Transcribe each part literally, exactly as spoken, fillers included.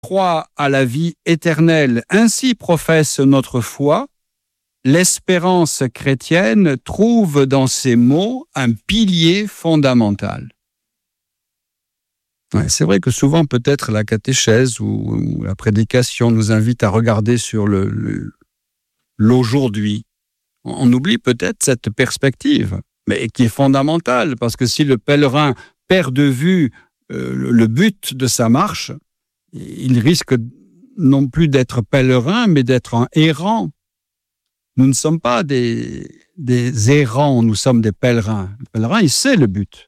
croit à la vie éternelle, ainsi professe notre foi, l'espérance chrétienne trouve dans ces mots un pilier fondamental. Ouais, c'est vrai que souvent, peut-être, la catéchèse ou, ou la prédication nous invite à regarder sur le, le, l'aujourd'hui. On oublie peut-être cette perspective, mais qui est fondamentale, parce que si le pèlerin perd de vue euh, le, le but de sa marche, il risque non plus d'être pèlerin, mais d'être un errant. Nous ne sommes pas des, des errants, nous sommes des pèlerins. Le pèlerin, il sait le but.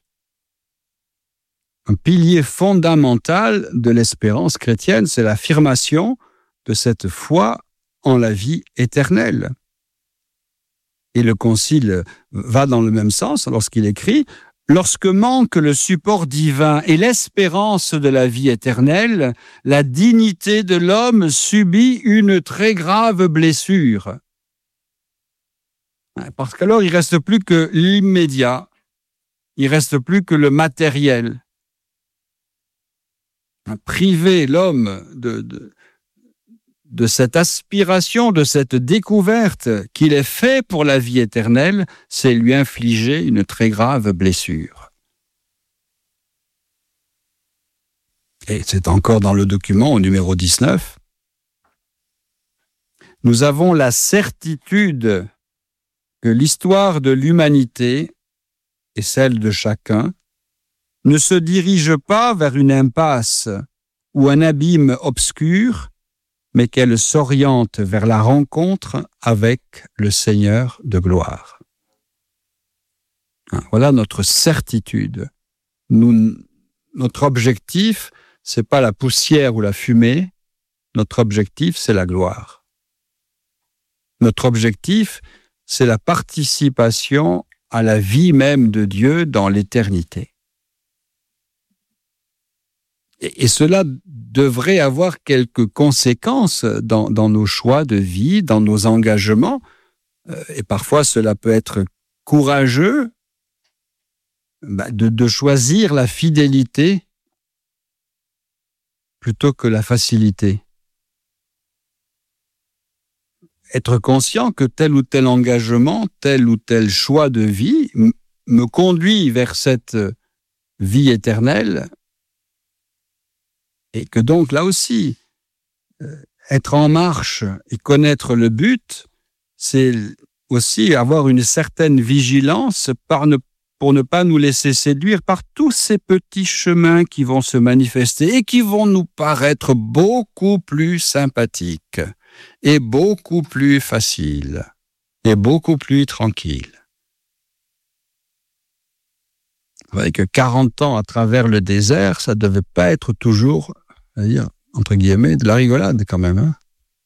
Un pilier fondamental de l'espérance chrétienne, c'est l'affirmation de cette foi en la vie éternelle. Et le Concile va dans le même sens lorsqu'il écrit « Lorsque manque le support divin et l'espérance de la vie éternelle, la dignité de l'homme subit une très grave blessure. » Parce qu'alors, il ne reste plus que l'immédiat, il ne reste plus que le matériel. Priver l'homme de, de, de cette aspiration, de cette découverte qu'il est fait pour la vie éternelle, c'est lui infliger une très grave blessure. Et c'est encore dans le document au numéro dix-neuf. Nous avons la certitude que l'histoire de l'humanité et celle de chacun ne se dirige pas vers une impasse ou un abîme obscur, mais qu'elle s'oriente vers la rencontre avec le Seigneur de gloire. Voilà notre certitude. Nous, notre objectif, c'est pas la poussière ou la fumée, notre objectif, c'est la gloire. Notre objectif, c'est la participation à la vie même de Dieu dans l'éternité. Et cela devrait avoir quelques conséquences dans, dans nos choix de vie, dans nos engagements. Et parfois, cela peut être courageux de, de choisir la fidélité plutôt que la facilité. Être conscient que tel ou tel engagement, tel ou tel choix de vie m- me conduit vers cette vie éternelle. Et que donc, là aussi, euh, être en marche et connaître le but, c'est aussi avoir une certaine vigilance par ne, pour ne pas nous laisser séduire par tous ces petits chemins qui vont se manifester et qui vont nous paraître beaucoup plus sympathiques et beaucoup plus faciles et beaucoup plus tranquilles. Vous voyez que quarante ans à travers le désert, ça ne devait pas être toujours... c'est-à-dire, entre guillemets, de la rigolade quand même. Hein?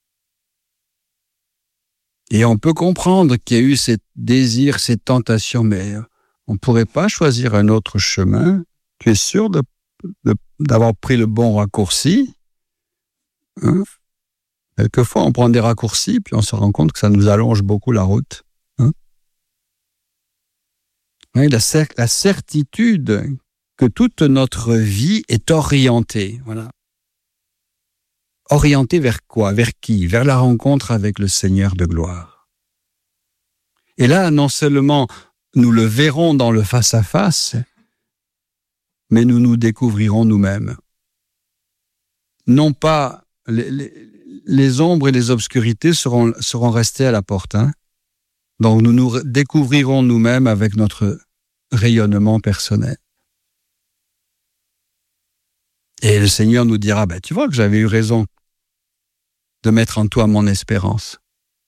Et on peut comprendre qu'il y a eu ces désirs, ces tentations, mais on ne pourrait pas choisir un autre chemin. Tu es sûr de, de, d'avoir pris le bon raccourci? Hein? Quelquefois, on prend des raccourcis, puis on se rend compte que ça nous allonge beaucoup la route. Hein? Oui, la, cer- la certitude que toute notre vie est orientée, voilà. Orienté vers quoi? Vers qui? Vers la rencontre avec le Seigneur de gloire. Et là, non seulement nous le verrons dans le face-à-face, mais nous nous découvrirons nous-mêmes. Non pas les, les, les ombres et les obscurités seront, seront restées à la porte. Hein? Donc nous nous découvrirons nous-mêmes avec notre rayonnement personnel. Et le Seigneur nous dira, ben, tu vois que j'avais eu raison de mettre en toi mon espérance.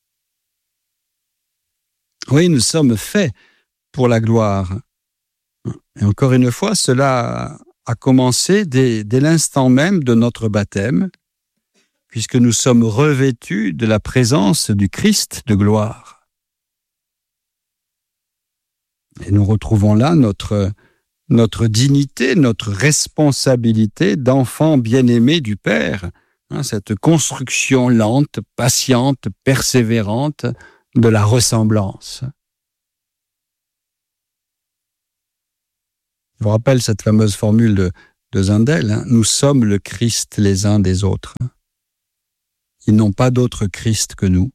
Oui, nous sommes faits pour la gloire. Et encore une fois, cela a commencé dès, dès l'instant même de notre baptême, puisque nous sommes revêtus de la présence du Christ de gloire. Et nous retrouvons là notre, notre dignité, notre responsabilité d'enfants bien-aimés du Père, hein, cette construction lente, patiente, persévérante de la ressemblance. Je vous rappelle cette fameuse formule de de Zundel, hein, nous sommes le Christ les uns des autres. Ils n'ont pas d'autre Christ que nous.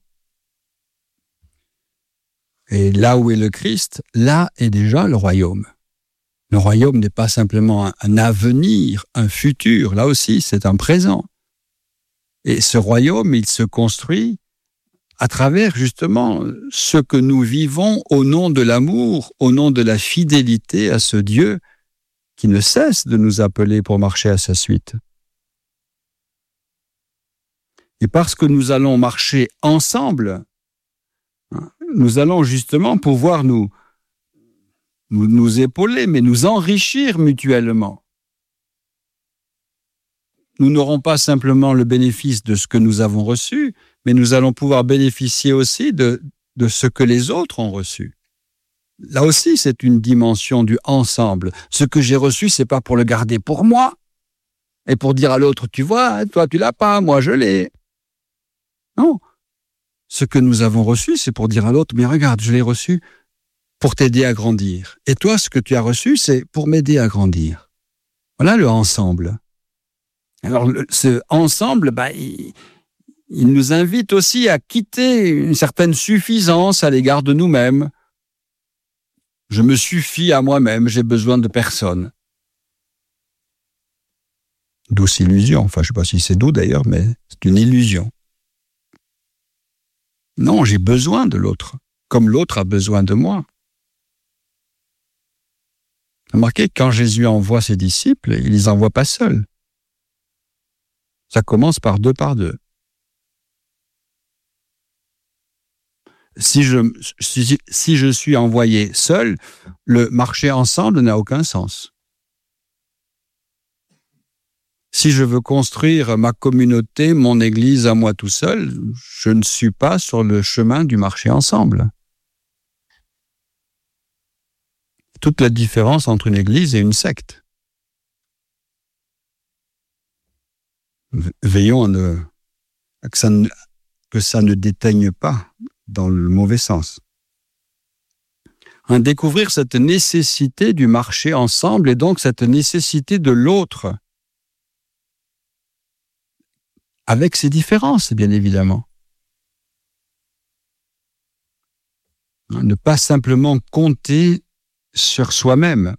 Et là où est le Christ, là est déjà le royaume. Le royaume n'est pas simplement un, un avenir, un futur. Là aussi, c'est un présent. Et ce royaume, il se construit à travers justement ce que nous vivons au nom de l'amour, au nom de la fidélité à ce Dieu qui ne cesse de nous appeler pour marcher à sa suite. Et parce que nous allons marcher ensemble, nous allons justement pouvoir nous, nous, nous épauler, mais nous enrichir mutuellement. Nous n'aurons pas simplement le bénéfice de ce que nous avons reçu, mais nous allons pouvoir bénéficier aussi de, de ce que les autres ont reçu. Là aussi, c'est une dimension du ensemble. Ce que j'ai reçu, c'est pas pour le garder pour moi et pour dire à l'autre, tu vois, toi tu l'as pas, moi je l'ai. Non. Ce que nous avons reçu, c'est pour dire à l'autre, mais regarde, je l'ai reçu pour t'aider à grandir. Et toi, ce que tu as reçu, c'est pour m'aider à grandir. Voilà le ensemble. Alors, le, ce ensemble, bah, il, il nous invite aussi à quitter une certaine suffisance à l'égard de nous-mêmes. Je me suffis à moi-même, j'ai besoin de personne. Douce illusion. Enfin, je ne sais pas si c'est doux d'ailleurs, mais c'est une illusion. Non, j'ai besoin de l'autre, comme l'autre a besoin de moi. Remarquez, quand Jésus envoie ses disciples, il ne les envoie pas seuls. Ça commence par deux par deux. Si je, si, si je suis envoyé seul, le marcher ensemble n'a aucun sens. Si je veux construire ma communauté, mon église à moi tout seul, je ne suis pas sur le chemin du marcher ensemble. Toute la différence entre une église et une secte. Veillons à ne, que, ça ne, que ça ne déteigne pas dans le mauvais sens. Hein, découvrir cette nécessité du marcher ensemble et donc cette nécessité de l'autre, avec ses différences, bien évidemment. Hein, ne pas simplement compter sur soi-même.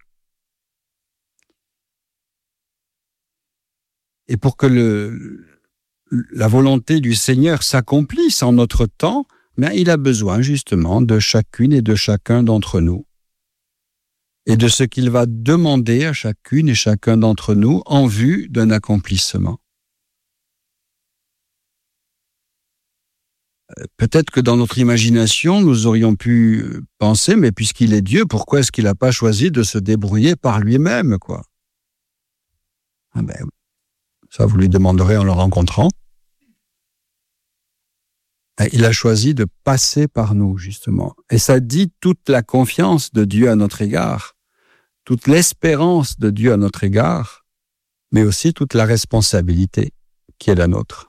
Et pour que le, la volonté du Seigneur s'accomplisse en notre temps, bien, il a besoin justement de chacune et de chacun d'entre nous. Et de ce qu'il va demander à chacune et chacun d'entre nous en vue d'un accomplissement. Peut-être que dans notre imagination, nous aurions pu penser, mais puisqu'il est Dieu, pourquoi est-ce qu'il n'a pas choisi de se débrouiller par lui-même, quoi? Ah ben, ça, vous lui demanderez en le rencontrant. Il a choisi de passer par nous, justement. Et ça dit toute la confiance de Dieu à notre égard, toute l'espérance de Dieu à notre égard, mais aussi toute la responsabilité qui est la nôtre.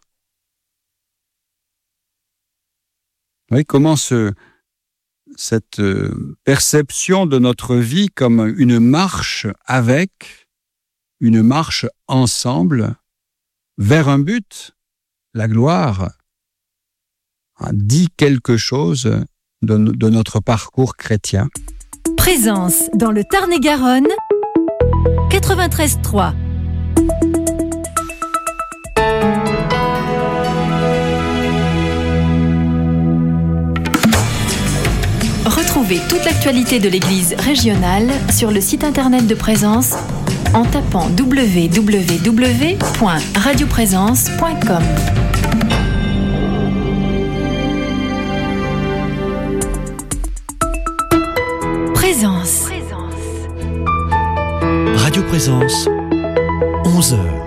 Vous voyez comment ce, cette perception de notre vie comme une marche avec, une marche ensemble, vers un but, la gloire, dit quelque chose de, de notre parcours chrétien. Présence dans le Tarn-et-Garonne, quatre-vingt-treize trois. Retrouvez toute l'actualité de l'Église régionale sur le site internet de Présence en tapant w w w point radio présence point com. Présence. Radio Présence, onze heures.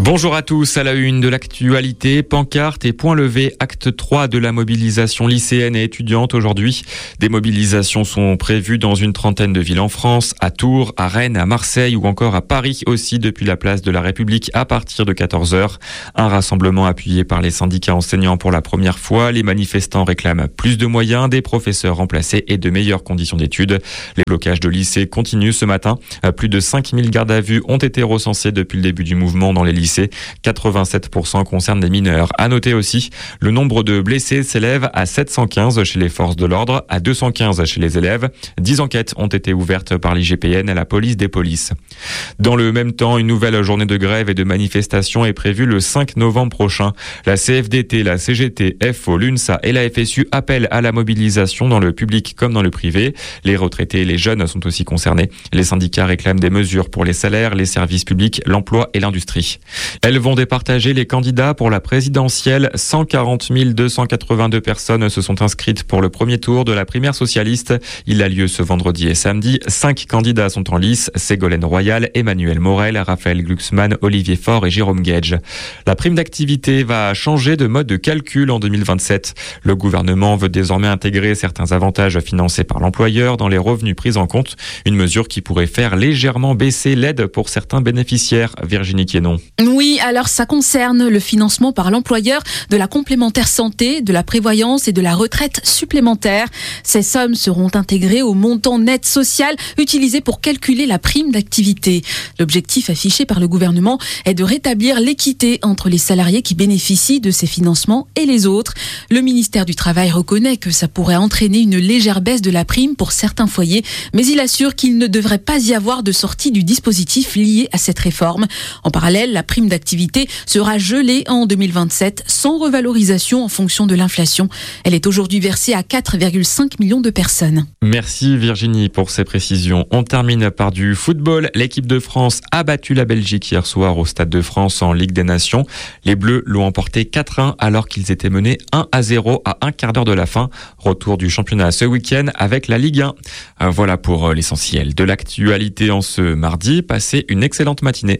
Bonjour à tous, à la une de l'actualité, pancarte et point levé, acte trois de la mobilisation lycéenne et étudiante aujourd'hui. Des mobilisations sont prévues dans une trentaine de villes en France, à Tours, à Rennes, à Marseille ou encore à Paris aussi depuis la place de la République à partir de quatorze heures. Un rassemblement appuyé par les syndicats enseignants pour la première fois. Les manifestants réclament plus de moyens, des professeurs remplacés et de meilleures conditions d'études. Les blocages de lycées continuent ce matin. Plus de cinq mille gardes à vue ont été recensés depuis le début du mouvement dans les lycées. quatre-vingt-sept pour cent concernent des mineurs. À noter aussi, le nombre de blessés s'élève à sept cent quinze chez les forces de l'ordre, à deux cent quinze chez les élèves. dix enquêtes ont été ouvertes par l'I G P N à la police des polices. Dans le même temps, une nouvelle journée de grève et de manifestation est prévue le cinq novembre prochain. La C F D T, la C G T, F O, l'UNSA et la F S U appellent à la mobilisation dans le public comme dans le privé. Les retraités et les jeunes sont aussi concernés. Les syndicats réclament des mesures pour les salaires, les services publics, l'emploi et l'industrie. Elles vont départager les candidats pour la présidentielle. cent quarante mille deux cent quatre-vingt-deux personnes se sont inscrites pour le premier tour de la primaire socialiste. Il a lieu ce vendredi et samedi. Cinq candidats sont en lice. Ségolène Royal, Emmanuel Morel, Raphaël Glucksmann, Olivier Faure et Jérôme Gage. La prime d'activité va changer de mode de calcul en deux mille vingt-sept. Le gouvernement veut désormais intégrer certains avantages financés par l'employeur dans les revenus pris en compte. Une mesure qui pourrait faire légèrement baisser l'aide pour certains bénéficiaires. Virginie Quénon. Oui, alors ça concerne le financement par l'employeur de la complémentaire santé, de la prévoyance et de la retraite supplémentaire. Ces sommes seront intégrées au montant net social utilisé pour calculer la prime d'activité. L'objectif affiché par le gouvernement est de rétablir l'équité entre les salariés qui bénéficient de ces financements et les autres. Le ministère du Travail reconnaît que ça pourrait entraîner une légère baisse de la prime pour certains foyers, mais il assure qu'il ne devrait pas y avoir de sortie du dispositif lié à cette réforme. En parallèle, la prime d'activité sera gelée en deux mille vingt-sept sans revalorisation en fonction de l'inflation. Elle est aujourd'hui versée à quatre virgule cinq millions de personnes. Merci Virginie pour ces précisions. On termine par du football. L'équipe de France a battu la Belgique hier soir au Stade de France en Ligue des Nations. Les Bleus l'ont emporté quatre un alors qu'ils étaient menés un à zéro à un quart d'heure de la fin. Retour du championnat ce week-end avec la Ligue un. Voilà pour l'essentiel de l'actualité en ce mardi. Passez une excellente matinée.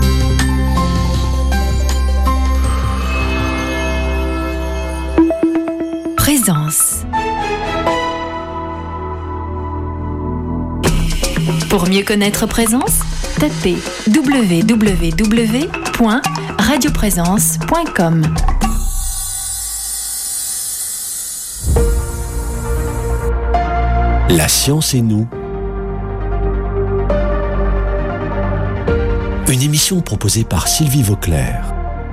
Présence. Pour mieux connaître Présence, tapez w w w point radio présence point com. La science et nous. Une émission proposée par Sylvie Vauclair.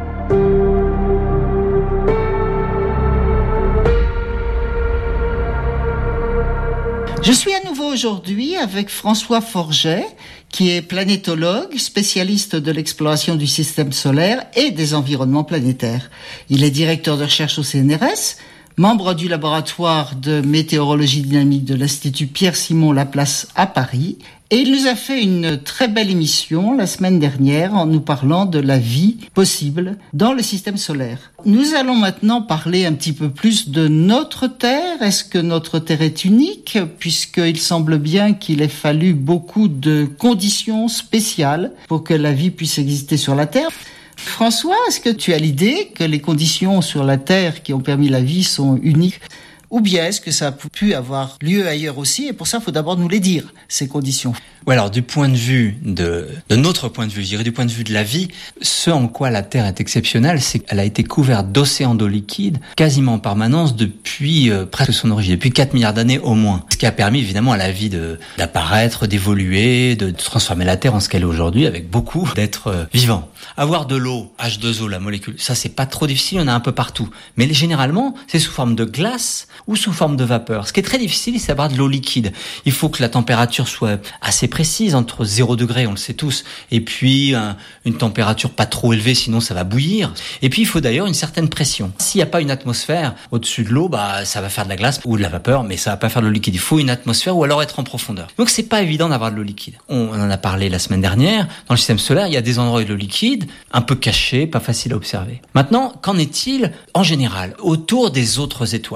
Je suis à nouveau aujourd'hui avec François Forget, qui est planétologue, spécialiste de l'exploration du système solaire et des environnements planétaires. Il est directeur de recherche au C N R S, membre du laboratoire de météorologie dynamique de l'Institut Pierre-Simon Laplace à Paris, et il nous a fait une très belle émission la semaine dernière en nous parlant de la vie possible dans le système solaire. Nous allons maintenant parler un petit peu plus de notre Terre. Est-ce que notre Terre est unique, puisqu'il semble bien qu'il ait fallu beaucoup de conditions spéciales pour que la vie puisse exister sur la Terre? François, est-ce que tu as l'idée que les conditions sur la Terre qui ont permis la vie sont uniques? Ou bien est-ce que ça a pu avoir lieu ailleurs aussi? Et pour ça, il faut d'abord nous les dire, ces conditions. Oui, alors du point de vue de, de notre point de vue, je dirais du point de vue de la vie, ce en quoi la Terre est exceptionnelle, c'est qu'elle a été couverte d'océans d'eau liquide quasiment en permanence depuis euh, presque son origine, depuis quatre milliards d'années au moins. Ce qui a permis évidemment à la vie de, d'apparaître, d'évoluer, de, de transformer la Terre en ce qu'elle est aujourd'hui avec beaucoup d'êtres euh, vivants. Avoir de l'eau, H deux O, la molécule, ça c'est pas trop difficile, on a un peu partout. Mais généralement, c'est sous forme de glace ou sous forme de vapeur. Ce qui est très difficile, c'est d'avoir de l'eau liquide. Il faut que la température soit assez précise, entre zéro degré, on le sait tous, et puis un, une température pas trop élevée, sinon ça va bouillir. Et puis il faut d'ailleurs une certaine pression. S'il n'y a pas une atmosphère au-dessus de l'eau, bah ça va faire de la glace ou de la vapeur, mais ça va pas faire de l'eau liquide. Il faut une atmosphère ou alors être en profondeur. Donc c'est pas évident d'avoir de l'eau liquide. On en a parlé la semaine dernière. Dans le système solaire, il y a des endroits où de l'eau liquide, un peu cachés, pas facile à observer. Maintenant, qu'en est-il en général autour des autres étoiles? Point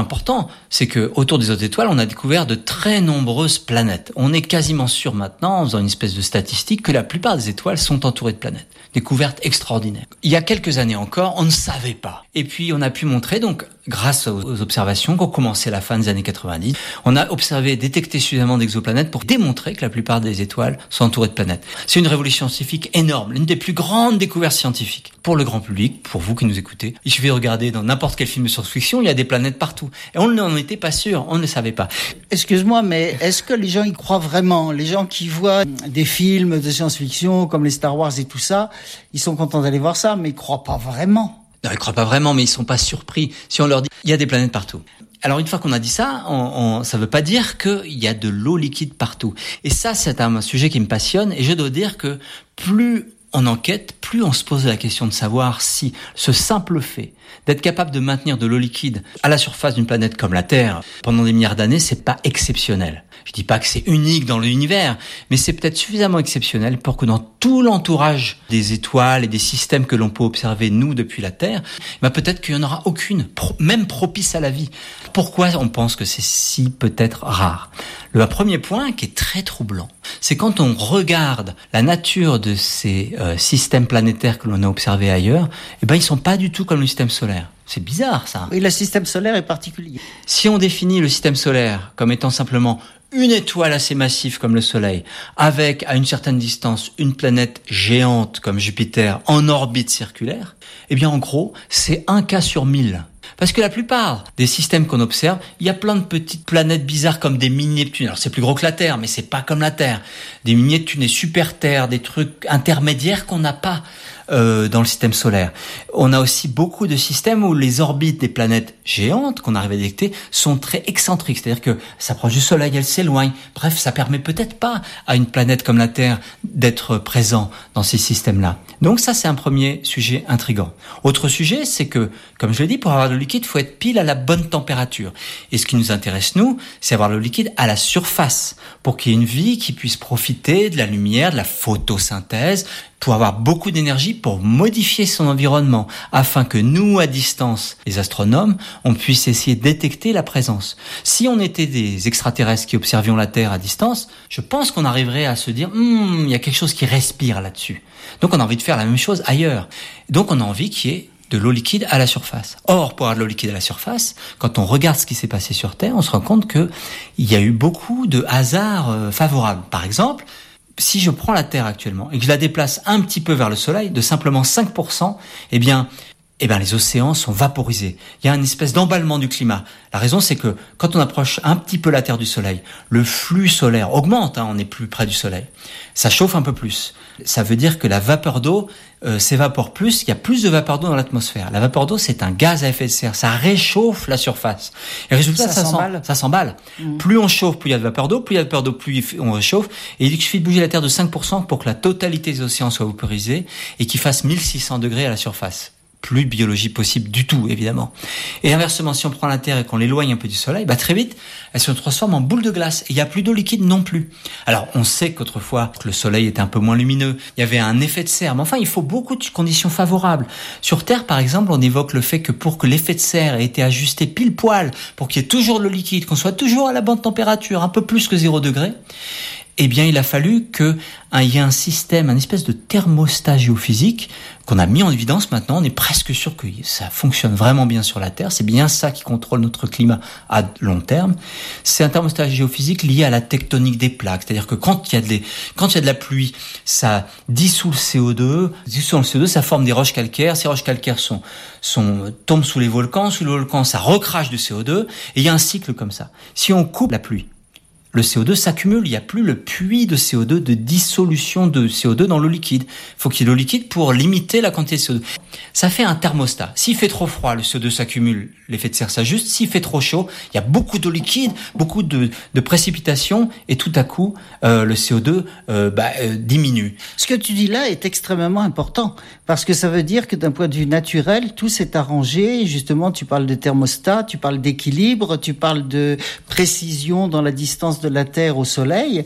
important, c'est que autour des autres étoiles, on a découvert de très nombreuses planètes. On est quasiment sûr maintenant, en faisant une espèce de statistique, que la plupart des étoiles sont entourées de planètes. Découverte extraordinaire. Il y a quelques années encore, on ne savait pas. Et puis, on a pu montrer, donc, grâce aux observations qui ont commencé à la fin des années quatre-vingt-dix, on a observé, détecté suffisamment d'exoplanètes pour démontrer que la plupart des étoiles sont entourées de planètes. C'est une révolution scientifique énorme, l'une des plus grandes découvertes scientifiques. Pour le grand public, pour vous qui nous écoutez, il suffit de regarder dans n'importe quel film de science-fiction, il y a des planètes partout. Et on n'en était pas sûr, on ne le savait pas. Excuse-moi, mais est-ce que les gens y croient vraiment? Les gens qui voient des films de science-fiction comme les Star Wars et tout ça, ils sont contents d'aller voir ça, mais ils croient pas vraiment. Non, ils croient pas vraiment, mais ils sont pas surpris si on leur dit il y a des planètes partout. Alors une fois qu'on a dit ça, on, on, ça veut pas dire qu'il y a de l'eau liquide partout. Et ça, c'est un sujet qui me passionne, et je dois dire que plus on enquête, plus on se pose la question de savoir si ce simple fait d'être capable de maintenir de l'eau liquide à la surface d'une planète comme la Terre pendant des milliards d'années, c'est pas exceptionnel. Je dis pas que c'est unique dans l'univers, mais c'est peut-être suffisamment exceptionnel pour que dans tout l'entourage des étoiles et des systèmes que l'on peut observer, nous, depuis la Terre, bah peut-être qu'il n'y en aura aucune, même propice à la vie. Pourquoi on pense que c'est si peut-être rare? Le premier point qui est très troublant, c'est quand on regarde la nature de ces euh, systèmes planétaires que l'on a observés ailleurs, eh ben ils sont pas du tout comme le système solaire. C'est bizarre, ça. Oui, le système solaire est particulier. Si on définit le système solaire comme étant simplement une étoile assez massive comme le Soleil, avec, à une certaine distance, une planète géante comme Jupiter en orbite circulaire, eh bien, en gros, c'est un cas sur mille. Parce que la plupart des systèmes qu'on observe, il y a plein de petites planètes bizarres comme des mini-Neptunes. Alors, c'est plus gros que la Terre, mais c'est pas comme la Terre. Des mini-Neptunes, des super-Terres, des trucs intermédiaires qu'on n'a pas euh, dans le système solaire. On a aussi beaucoup de systèmes où les orbites des planètes géantes qu'on arrive à détecter sont très excentriques. C'est-à-dire que ça approche du Soleil, elle s'éloigne. Bref, ça permet peut-être pas à une planète comme la Terre d'être présent dans ces systèmes-là. Donc ça, c'est un premier sujet intriguant. Autre sujet, c'est que, comme je l'ai dit, pour avoir de liquide, il faut être pile à la bonne température. Et ce qui nous intéresse, nous, c'est avoir le liquide à la surface, pour qu'il y ait une vie qui puisse profiter de la lumière, de la photosynthèse, pour avoir beaucoup d'énergie pour modifier son environnement, afin que nous, à distance, les astronomes, on puisse essayer de détecter la présence. Si on était des extraterrestres qui observions la Terre à distance, je pense qu'on arriverait à se dire hm, il y a quelque chose qui respire là-dessus. Donc on a envie de faire la même chose ailleurs. Donc on a envie qu'il y ait de l'eau liquide à la surface. Or, pour avoir de l'eau liquide à la surface, quand on regarde ce qui s'est passé sur Terre, on se rend compte que il y a eu beaucoup de hasards euh, favorables. Par exemple, si je prends la Terre actuellement et que je la déplace un petit peu vers le Soleil, de simplement cinq pour cent, eh bien, eh bien, les océans sont vaporisés. Il y a une espèce d'emballement du climat. La raison, c'est que quand on approche un petit peu la Terre du Soleil, le flux solaire augmente, hein, on est plus près du Soleil. Ça chauffe un peu plus. Ça veut dire que la vapeur d'eau euh, s'évapore plus, il y a plus de vapeur d'eau dans l'atmosphère. La vapeur d'eau, c'est un gaz à effet de serre, ça réchauffe la surface. Et résultat, ça, ça s'emballe. Ça s'emballe. Mmh. Plus on chauffe, plus il y a de vapeur d'eau, plus il y a de vapeur d'eau, plus on réchauffe. Et il suffit de bouger la Terre de cinq pour cent pour que la totalité des océans soit vaporisée et qu'il fasse mille six cents degrés à la surface. Plus de biologie possible du tout, évidemment. Et inversement, si on prend la Terre et qu'on l'éloigne un peu du Soleil, bah très vite, elle se transforme en boule de glace. Et il n'y a plus d'eau liquide non plus. Alors, on sait qu'autrefois, que le Soleil était un peu moins lumineux, il y avait un effet de serre. Mais enfin, il faut beaucoup de conditions favorables. Sur Terre, par exemple, on évoque le fait que pour que l'effet de serre ait été ajusté pile poil, pour qu'il y ait toujours de l'eau liquide, qu'on soit toujours à la bonne température, un peu plus que zéro degré, eh bien, il a fallu qu'il y ait un système, un espèce de thermostat géophysique qu'on a mis en évidence maintenant. On est presque sûr que ça fonctionne vraiment bien sur la Terre. C'est bien ça qui contrôle notre climat à long terme. C'est un thermostat géophysique lié à la tectonique des plaques. C'est-à-dire que quand il y a de, les, quand il y a de la pluie, ça dissout le C O deux. Dissout le C O deux, ça forme des roches calcaires. Ces roches calcaires sont, sont, tombent sous les volcans. Sous les volcans, ça recrache du C O deux. Et il y a un cycle comme ça. Si on coupe la pluie, le C O deux s'accumule, il n'y a plus le puits de C O deux, de dissolution de C O deux dans l'eau liquide. Il faut qu'il y ait de l'eau liquide pour limiter la quantité de C O deux. Ça fait un thermostat. S'il fait trop froid, le C O deux s'accumule, l'effet de serre s'ajuste. S'il fait trop chaud, il y a beaucoup d'eau liquide, beaucoup de, de précipitations, et tout à coup, euh, le C O deux euh, bah, euh, diminue. Ce que tu dis là est extrêmement important, parce que ça veut dire que d'un point de vue naturel, tout s'est arrangé. Justement, tu parles de thermostat, tu parles d'équilibre, tu parles de précision dans la distance de la Terre au Soleil.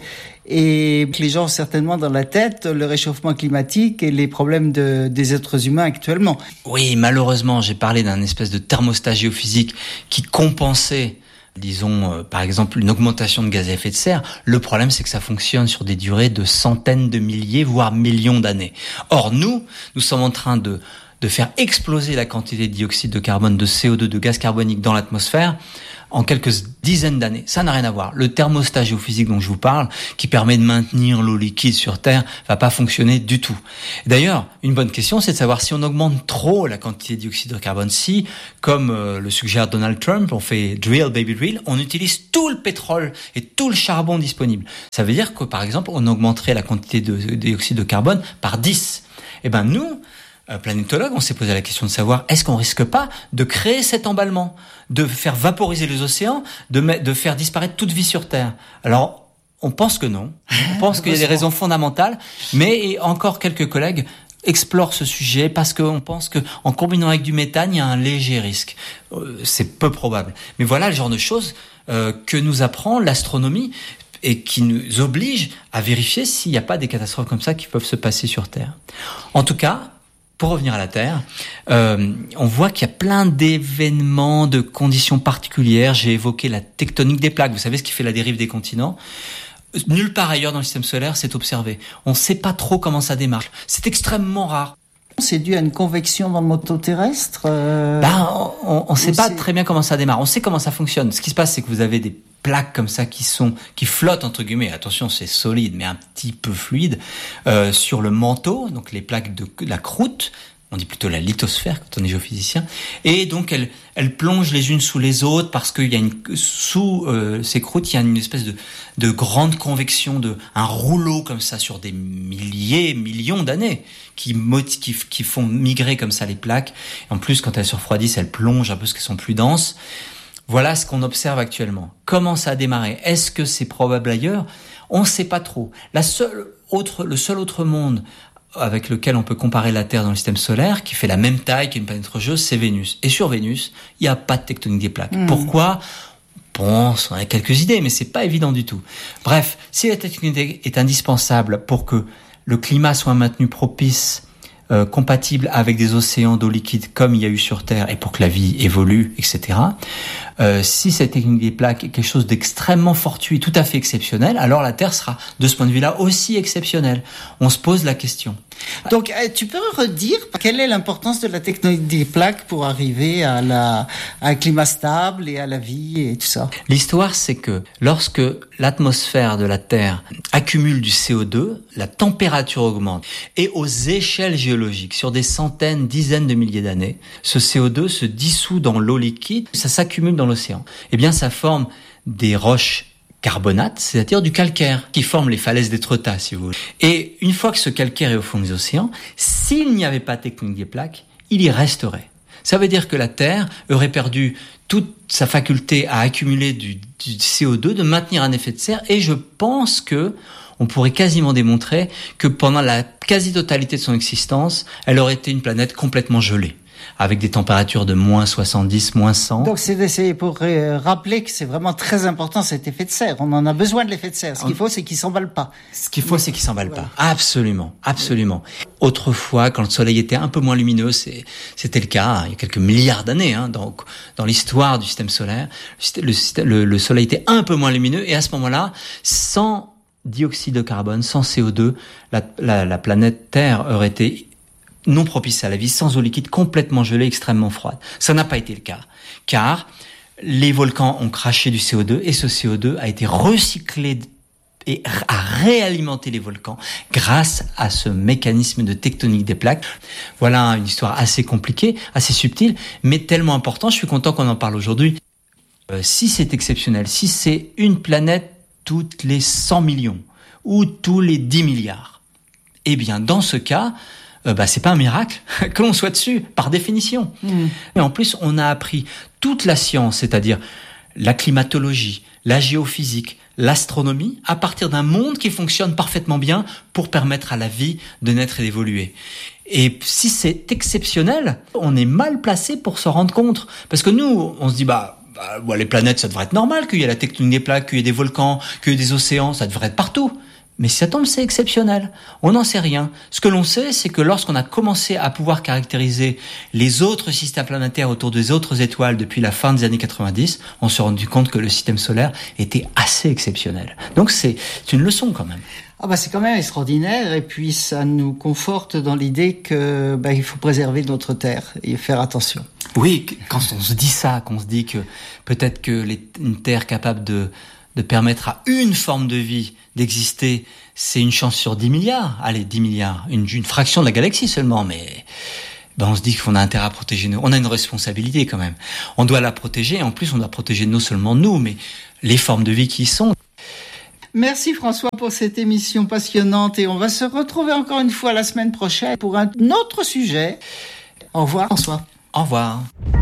Et les gens ont certainement dans la tête le réchauffement climatique et les problèmes de, des êtres humains actuellement. Oui, malheureusement, j'ai parlé d'un espèce de thermostat géophysique qui compensait, disons, euh, par exemple, une augmentation de gaz à effet de serre. Le problème, c'est que ça fonctionne sur des durées de centaines de milliers, voire millions d'années. Or, nous, nous sommes en train de, de faire exploser la quantité de dioxyde de carbone, de C O deux, de gaz carbonique dans l'atmosphère en quelques dizaines d'années. Ça n'a rien à voir. Le thermostat géophysique dont je vous parle, qui permet de maintenir l'eau liquide sur Terre, va pas fonctionner du tout. D'ailleurs, une bonne question, c'est de savoir si on augmente trop la quantité de dioxyde de carbone, si, comme euh, le suggère Donald Trump, on fait drill baby drill, on utilise tout le pétrole et tout le charbon disponible. Ça veut dire que, par exemple, on augmenterait la quantité de, de dioxyde de carbone par dix. Eh ben, nous, Euh, planétologue, on s'est posé la question de savoir est-ce qu'on risque pas de créer cet emballement, de faire vaporiser les océans, de, me- de faire disparaître toute vie sur Terre. Alors, on pense que non. On pense qu'il y a des raisons fondamentales, mais encore quelques collègues explorent ce sujet parce qu'on pense que en combinant avec du méthane, il y a un léger risque. Euh, c'est peu probable. Mais voilà le genre de choses euh, que nous apprend l'astronomie et qui nous oblige à vérifier s'il n'y a pas des catastrophes comme ça qui peuvent se passer sur Terre. En tout cas, pour revenir à la Terre, euh, on voit qu'il y a plein d'événements, de conditions particulières. J'ai évoqué la tectonique des plaques. Vous savez ce qui fait la dérive des continents ? Nulle part ailleurs dans le système solaire c'est observé. On ne sait pas trop comment ça démarre. C'est extrêmement rare. C'est dû à une convection dans le manteau terrestre euh... ben, On ne sait pas sait... très bien comment ça démarre. On sait comment ça fonctionne. Ce qui se passe, c'est que vous avez des plaques comme ça qui sont qui flottent entre guillemets. Attention, c'est solide, mais un petit peu fluide euh, sur le manteau. Donc les plaques de, de la croûte. On dit plutôt la lithosphère quand on est géophysicien. Et donc elles, elles plongent les unes sous les autres parce qu'il y a une sous euh, ces croûtes, il y a une espèce de, de grande convection, de un rouleau comme ça sur des milliers, millions d'années qui, qui, qui font migrer comme ça les plaques. Et en plus, quand elles se refroidissent, elles plongent un peu parce qu'elles sont plus denses. Voilà ce qu'on observe actuellement. Comment ça a démarré ? Est-ce que c'est probable ailleurs ? On ne sait pas trop. La seule autre, le seul autre monde avec lequel on peut comparer la Terre dans le système solaire, qui fait la même taille qu'une planète rocheuse, c'est Vénus. Et sur Vénus, il n'y a pas de tectonique des plaques. Mmh. Pourquoi ? On pense, on a quelques idées, mais c'est pas évident du tout. Bref, si la tectonique est indispensable pour que le climat soit maintenu propice, euh, compatible avec des océans d'eau liquide comme il y a eu sur Terre, et pour que la vie évolue, et cetera, Euh, si cette technique des plaques est quelque chose d'extrêmement fortuit, tout à fait exceptionnel, alors la Terre sera, de ce point de vue-là, aussi exceptionnelle. On se pose la question. Donc, euh, tu peux redire quelle est l'importance de la technique des plaques pour arriver à, la, à un climat stable et à la vie et tout ça ? L'histoire, c'est que lorsque l'atmosphère de la Terre accumule du C O deux, la température augmente. Et aux échelles géologiques, sur des centaines, dizaines de milliers d'années, ce C O deux se dissout dans l'eau liquide, ça s'accumule dans l'océan. Eh bien, ça forme des roches carbonates, c'est-à-dire du calcaire, qui forment les falaises d'Étretat, si vous voulez. Et une fois que ce calcaire est au fond des océans, s'il n'y avait pas de technique des plaques, il y resterait. Ça veut dire que la Terre aurait perdu toute sa faculté à accumuler du, du C O deux, de maintenir un effet de serre, et je pense que on pourrait quasiment démontrer que pendant la quasi-totalité de son existence, elle aurait été une planète complètement gelée, avec des températures de moins soixante-dix, moins cent. Donc c'est, c'est pour euh, rappeler que c'est vraiment très important cet effet de serre. On en a besoin de l'effet de serre. Ce qu'il faut, c'est qu'il s'emballe pas. Ce qu'il faut, c'est qu'il s'emballe pas. Absolument, absolument. Autrefois, quand le soleil était un peu moins lumineux, c'est, c'était le cas, hein, il y a quelques milliards d'années, hein, donc, dans l'histoire du système solaire, le, le, le soleil était un peu moins lumineux, et à ce moment-là, sans dioxyde de carbone, sans C O deux, la, la, la planète Terre aurait été non propice à la vie, sans eau liquide, complètement gelée, extrêmement froide. Ça n'a pas été le cas, car les volcans ont craché du C O deux, et ce C O deux a été recyclé et a réalimenté les volcans grâce à ce mécanisme de tectonique des plaques. Voilà une histoire assez compliquée, assez subtile, mais tellement importante. Je suis content qu'on en parle aujourd'hui. Euh, si c'est exceptionnel, si c'est une planète toutes les cent millions ou tous les dix milliards, eh bien, dans ce cas, euh, bah, c'est pas un miracle que l'on soit dessus, par définition. Mmh. Et en plus, on a appris toute la science, c'est-à-dire la climatologie, la géophysique, l'astronomie, à partir d'un monde qui fonctionne parfaitement bien pour permettre à la vie de naître et d'évoluer. Et si c'est exceptionnel, on est mal placé pour s'en rendre compte. Parce que nous, on se dit, bah, bah, bon, les planètes, ça devrait être normal qu'il y ait la tectonique des plaques, qu'il y ait des volcans, qu'il y ait des océans, ça devrait être partout. Mais si ça tombe, c'est exceptionnel. On n'en sait rien. Ce que l'on sait, c'est que lorsqu'on a commencé à pouvoir caractériser les autres systèmes planétaires autour des autres étoiles depuis la fin des années quatre-vingt-dix, on s'est rendu compte que le système solaire était assez exceptionnel. Donc c'est, c'est une leçon quand même. Ah bah c'est quand même extraordinaire, et puis ça nous conforte dans l'idée que bah, il faut préserver notre Terre et faire attention. Oui, quand on se dit ça, qu'on se dit que peut-être que les, une Terre capable de de permettre à une forme de vie d'exister, c'est une chance sur dix milliards. Allez, dix milliards, une, une fraction de la galaxie seulement, mais ben on se dit qu'on a intérêt à protéger nous. On a une responsabilité quand même. On doit la protéger, et en plus on doit protéger non seulement nous, mais les formes de vie qui y sont. Merci François pour cette émission passionnante, et on va se retrouver encore une fois la semaine prochaine pour un autre sujet. Au revoir François. Au revoir.